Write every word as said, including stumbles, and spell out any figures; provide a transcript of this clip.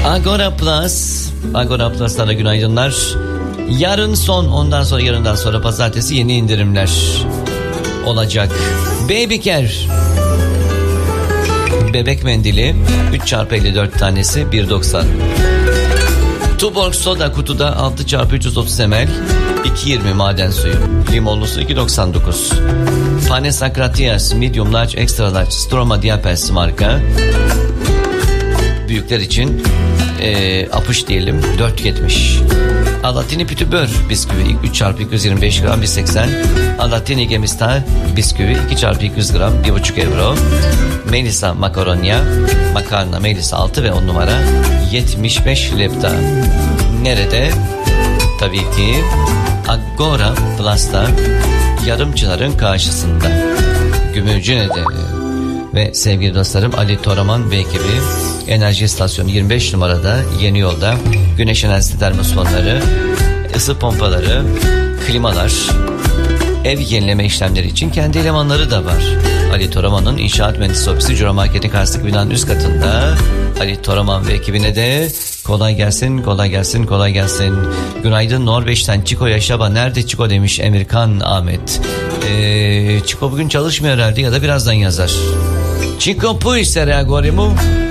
Agora Plus, Agora Plus'ta da günaydınlar. Yarın son, ondan sonra yarından sonra pazartesi yeni indirimler olacak. Baby Care bebek mendili üç çarpı elli dört tanesi bir doksan. Tuborg soda kutuda altı çarpı üç yüz otuz mililitre iki yirmi maden suyu. Limonlusu iki doksan dokuz. Panes Akratias medium large extra large Stroma Diapers marka. Büyükler için e, apış diyelim dört yetmiş. Alatini Pütübör bisküvi üç çarpı iki yüz yirmi beş gram bir seksen. Alatini Gemistal bisküvi iki çarpı iki yüz gram bir buçuk euro. Melisa Makaronya makarna Melisa altı ve on numara yetmiş beş lepta. Nerede? Tabii ki Agora Plus'ta, yarımcıların karşısında. Gümülcine'de. Ve sevgili dostlarım, Ali Toraman ve ekibi Enerji İstasyonu yirmi beş numarada Yeni Yolda güneş enerjisi termosfonları, ısı pompaları, klimalar, ev yenileme işlemleri için kendi elemanları da var. Ali Toraman'ın İnşaat Mühendisi Ofisi Cura Market'in karşısındaki binanın üst katında. Ali Toraman ve ekibine de kolay gelsin, kolay gelsin, kolay gelsin. Günaydın Norveç'ten Çiko Yaşaba. Nerede Çiko demiş Emirkan Ahmet. Ee, Çiko bugün çalışmıyor herhalde ya da birazdan yazar. Çiko pu istere agora mu?